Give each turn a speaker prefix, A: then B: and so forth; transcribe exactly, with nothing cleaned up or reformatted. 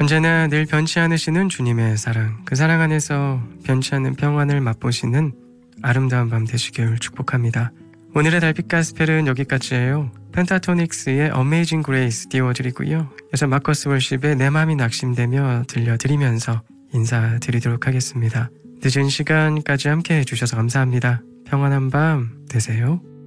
A: 언제나 늘 변치 않으시는 주님의 사랑, 그 사랑 안에서 변치 않는 평안을 맛보시는 아름다운 밤 되시길 축복합니다. 오늘의 달빛 가스펠은 여기까지예요. 펜타토닉스의 어메이징 그레이스 띄워드리고요. 여기서 마커스 월십의 내 맘이 낙심되며 들려드리면서 인사드리도록 하겠습니다. 늦은 시간까지 함께 해주셔서 감사합니다. 평안한 밤 되세요.